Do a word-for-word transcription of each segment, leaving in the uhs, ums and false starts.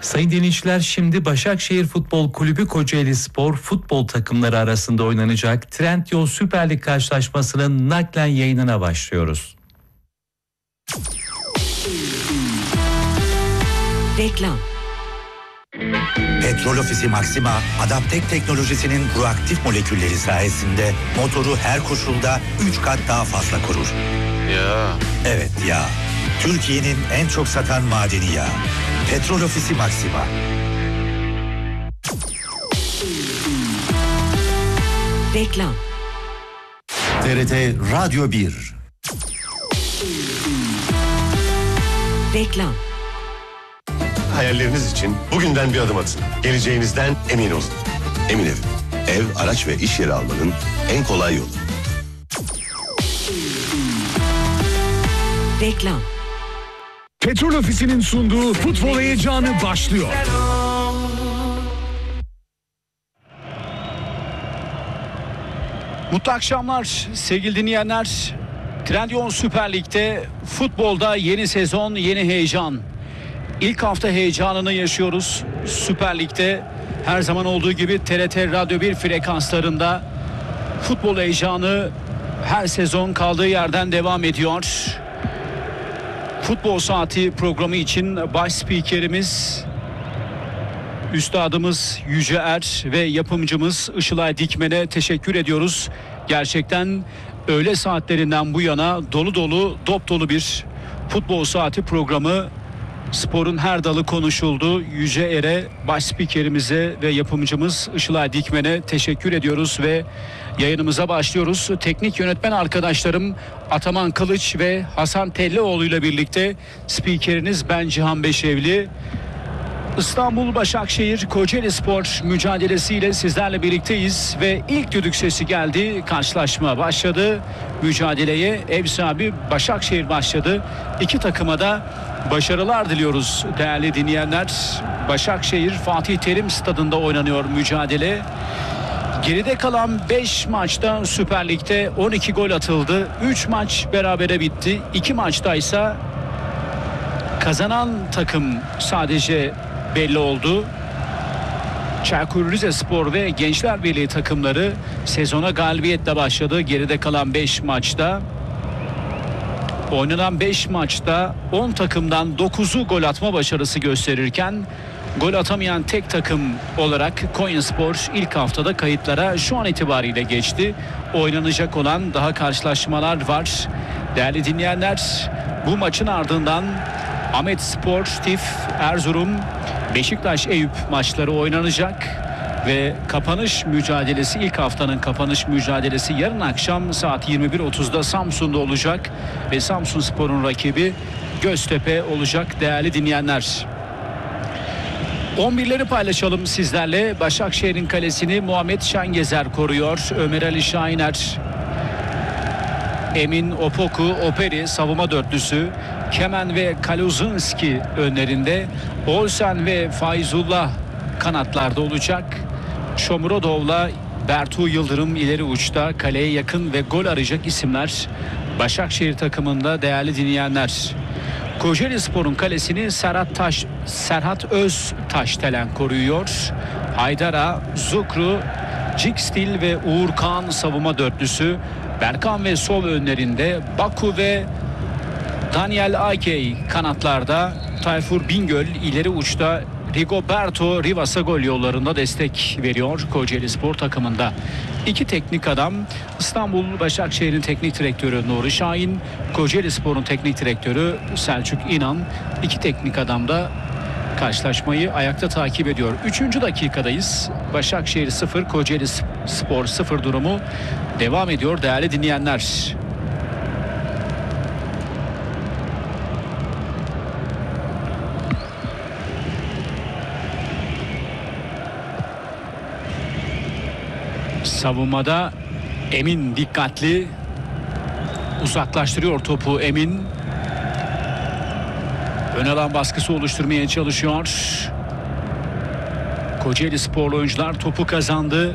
Sayın dinleyiciler, şimdi Başakşehir Futbol Kulübü Kocaeli Spor futbol takımları arasında oynanacak Trendyol Süper Lig karşılaşmasının naklen yayınına başlıyoruz. Reklam. Petrol Ofisi Maxima, Adaptek teknolojisinin proaktif molekülleri sayesinde motoru her koşulda üç kat daha fazla korur. Ya. Evet ya. Türkiye'nin en çok satan madeni yağı. Petrol Ofisi Maxima. Reklam. T R T Radyo bir. Reklam. Hayalleriniz için bugünden bir adım atın. Geleceğinizden emin olun. Emin Ev. Ev, araç ve iş yeri almanın en kolay yolu. Reklam. Petrol Ofisi'nin sunduğu futbol heyecanı başlıyor. Mutlu akşamlar sevgili dinleyenler. Trendyol Süper Lig'de futbolda yeni sezon, yeni heyecan. İlk hafta heyecanını yaşıyoruz. Süper Lig'de her zaman olduğu gibi T R T Radyo bir frekanslarında futbol heyecanı her sezon kaldığı yerden devam ediyor. Futbol Saati programı için baş spikerimiz, üstadımız Yüce Er ve yapımcımız Işılay Dikmen'e teşekkür ediyoruz. Gerçekten öğle saatlerinden bu yana dolu dolu, dop dolu bir Futbol Saati programı. Sporun her dalı konuşuldu. Yüce Er'e, baş spikerimize ve yapımcımız Işılay Dikmen'e teşekkür ediyoruz ve yayınımıza başlıyoruz. Teknik yönetmen arkadaşlarım Ataman Kılıç ve Hasan Tellioğlu ile birlikte spikeriniz ben Cihan Beşevli. İstanbul Başakşehir Kocaeli Spor mücadelesiyle sizlerle birlikteyiz ve ilk düdük sesi geldi. Karşılaşma başladı. Mücadeleye ev sahibi Başakşehir başladı. İki takıma da başarılar diliyoruz değerli dinleyenler. Başakşehir Fatih Terim Stadında oynanıyor mücadele. Geride kalan beş maçta Süper Lig'de on iki gol atıldı. üç maç berabere bitti. iki maçta ise kazanan takım sadece belli oldu. Çaykur Rizespor ve Gençler Birliği takımları sezona galibiyetle başladı. Geride kalan beş maçta. Oynanan beş maçta on takımdan dokuzu gol atma başarısı gösterirken gol atamayan tek takım olarak Konyaspor ilk haftada kayıtlara şu an itibariyle geçti. Oynanacak olan daha karşılaşmalar var. Değerli dinleyenler, bu maçın ardından Ahmetspor, Tif, Erzurum, Beşiktaş, Eyüp maçları oynanacak ve kapanış mücadelesi, ilk haftanın kapanış mücadelesi yarın akşam saat yirmi bir otuzda Samsun'da olacak ve Samsunspor'un rakibi Göztepe olacak değerli dinleyenler. on birleri paylaşalım sizlerle. Başakşehir'in kalesini Muhammed Şengezer koruyor. Ömer Ali Şahiner, Emin Opoku, Operi savunma dörtlüsü. Kemen ve Kaluzinski önlerinde. Olsen ve Faizullah kanatlarda olacak. Shomurodov'la Bertu Yıldırım ileri uçta, kaleye yakın ve gol arayacak isimler Başakşehir takımında değerli dinleyenler. Kocaeli Spor'un kalesini Serhat Taş, Serhat Öztaştelen koruyor. Haydara, Zukru, Cikstil ve Uğur Kağan savunma dörtlüsü. Berkan ve Sol önlerinde. Baku ve Daniel Akey kanatlarda. Tayfur Bingöl ileri uçta. Rigoberto Rivas'a gol yollarında destek veriyor Kocaeli Spor takımında. İki teknik adam, İstanbul Başakşehir'in teknik direktörü Nuri Şahin, Kocaeli Spor'un teknik direktörü Selçuk İnan. İki teknik adam da karşılaşmayı ayakta takip ediyor. Üçüncü dakikadayız. Başakşehir sıfır, Kocaeli Spor sıfır durumu devam ediyor değerli dinleyenler. Savunmada Emin dikkatli, uzaklaştırıyor topu Emin. Ön alan baskısı oluşturmaya çalışıyor. Kocaeli Sporlu oyuncular topu kazandı.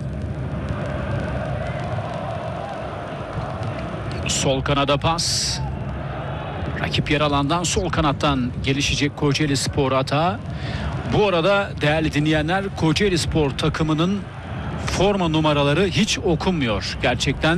Sol kanada pas. Rakip yer alandan sol kanattan gelişecek Kocaeli Spor atağı. Bu arada değerli dinleyenler, Kocaelispor takımının forma numaraları hiç okunmuyor. Gerçekten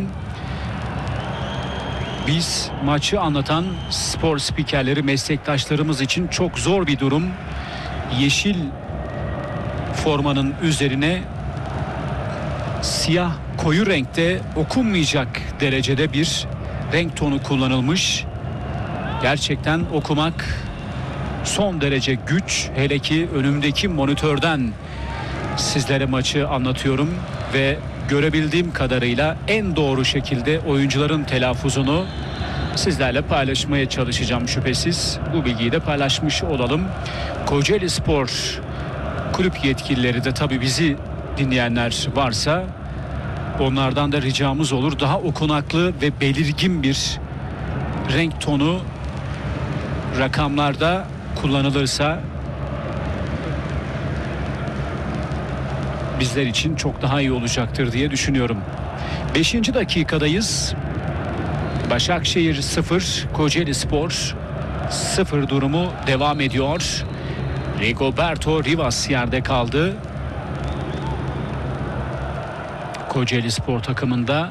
biz maçı anlatan spor spikerleri, meslektaşlarımız için çok zor bir durum. Yeşil formanın üzerine siyah koyu renkte okunmayacak derecede bir renk tonu kullanılmış. Gerçekten okumak son derece güç. Hele ki önümdeki monitörden sizlere maçı anlatıyorum ve görebildiğim kadarıyla en doğru şekilde oyuncuların telaffuzunu sizlerle paylaşmaya çalışacağım şüphesiz. Bu bilgiyi de paylaşmış olalım. Kocaelispor kulüp yetkilileri de tabii bizi dinleyenler varsa onlardan da ricamız olur. Daha okunaklı ve belirgin bir renk tonu rakamlarda kullanılırsa bizler için çok daha iyi olacaktır diye düşünüyorum. beşinci dakikadayız. Başakşehir sıfır, Kocaelispor sıfır durumu devam ediyor. Rigoberto Rivas yerde kaldı. Kocaelispor takımında.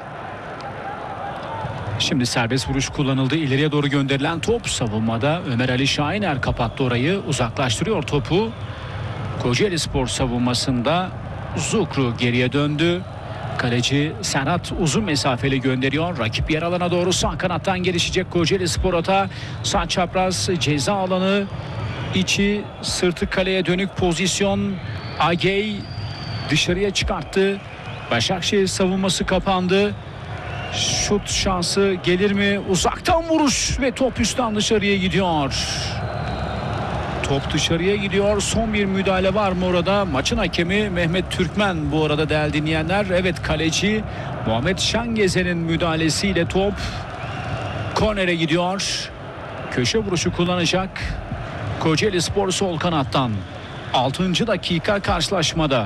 Şimdi serbest vuruş kullanıldı. İleriye doğru gönderilen top savunmada. Ömer Ali Şahiner kapattı orayı. Uzaklaştırıyor topu. Kocaelispor savunmasında Zukru geriye döndü. Kaleci Serhat uzun mesafeli gönderiyor. Rakip yer alana doğru sağ kanattan gelişecek Kocaelispor ata. Sağ çapraz ceza alanı içi, sırtı kaleye dönük pozisyon. Agey dışarıya çıkarttı. Başakşehir savunması kapandı. Şut şansı gelir mi? Uzaktan vuruş ve top üstten dışarıya gidiyor. Top dışarıya gidiyor. Son bir müdahale var mı orada? Maçın hakemi Mehmet Türkmen bu arada değerli dinleyenler. Evet, kaleci Muhammed Şangezen'in müdahalesiyle top kornere gidiyor. Köşe vuruşu kullanacak Kocaelispor sol kanattan. altıncı dakika karşılaşmada.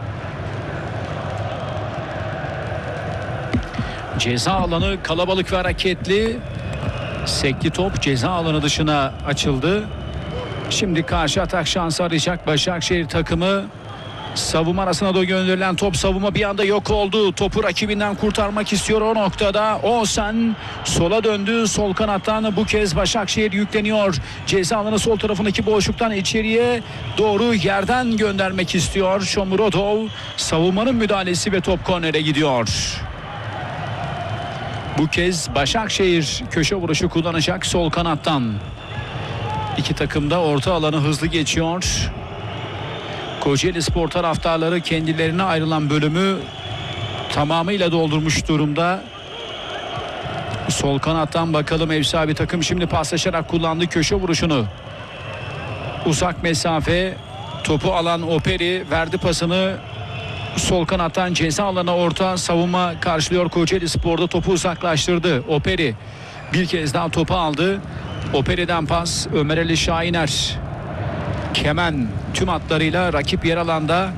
Ceza alanı kalabalık ve hareketli. Sekli top ceza alanı dışına açıldı. Şimdi karşı atak şansı arayacak Başakşehir takımı. Savunma arasına doğru gönderilen top, savunma bir anda yok oldu. Topu rakibinden kurtarmak istiyor o noktada. Oğuzhan sola döndü. Sol kanattan bu kez Başakşehir yükleniyor. Ceza alanı sol tarafındaki boşluktan içeriye doğru yerden göndermek istiyor Shomurodov. Savunmanın müdahalesi ve top kornere gidiyor. Bu kez Başakşehir köşe vuruşu kullanacak sol kanattan. İki takım da orta alanı hızlı geçiyor. Kocaelispor taraftarları kendilerine ayrılan bölümü tamamıyla doldurmuş durumda. Sol kanattan bakalım, ev sahibi takım şimdi paslaşarak kullandı köşe vuruşunu. Uzak mesafe, topu alan Operi verdi pasını. Sol kanattan ceza alanına orta, savunma karşılıyor Kocaelispor'da, topu uzaklaştırdı. Operi bir kez daha topu aldı. Operi'den pas Ömer Ali Şahiner. Kemen tüm hatlarıyla rakip yer alanda.